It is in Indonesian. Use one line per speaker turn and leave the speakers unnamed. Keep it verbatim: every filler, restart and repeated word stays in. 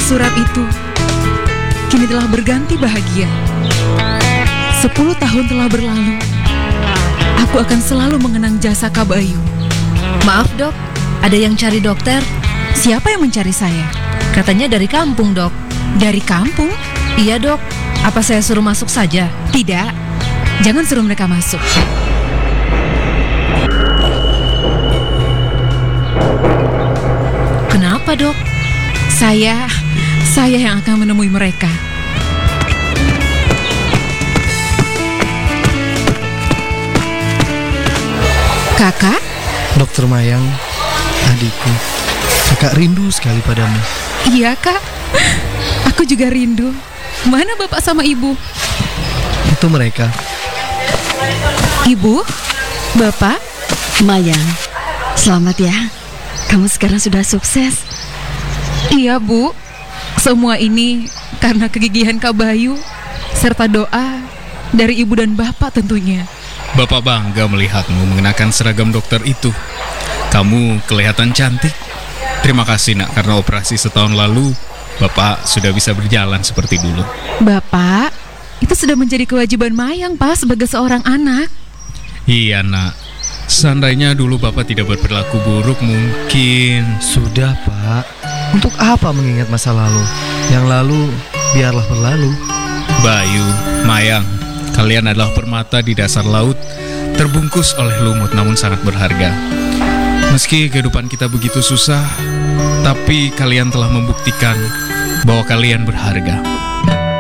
surat itu kini telah berganti bahagia. Sepuluh tahun telah berlalu. Aku akan selalu mengenang jasa Kak Bayu.
Maaf dok, ada yang cari dokter.
Siapa yang mencari saya?
Katanya dari kampung dok.
Dari kampung?
Iya dok, apa saya suruh masuk saja?
Tidak, jangan suruh mereka masuk.
Kenapa dok?
Saya, saya yang akan menemui mereka. Kakak?
Dokter Mayang, adikku, kakak rindu sekali padamu.
Iya kak, aku juga rindu. Mana bapak sama ibu?
Itu mereka.
Ibu? Bapak?
Mayang, selamat ya. Kamu sekarang sudah sukses.
Iya bu, semua ini karena kegigihan Kak Bayu serta doa dari ibu dan bapak tentunya.
Bapak bangga melihatmu mengenakan seragam dokter itu. Kamu kelihatan cantik. Terima kasih nak, karena operasi setahun lalu Bapak sudah bisa berjalan seperti dulu.
Bapak, itu sudah menjadi kewajiban Mayang pak sebagai seorang anak.
Iya nak, seandainya dulu Bapak tidak berperilaku buruk mungkin.
Sudah pak, untuk apa mengingat masa lalu? Yang lalu biarlah berlalu.
Bayu, Mayang, kalian adalah permata di dasar laut, terbungkus oleh lumut namun sangat berharga. Meski kehidupan kita begitu susah, tapi kalian telah membuktikan bahwa kalian berharga.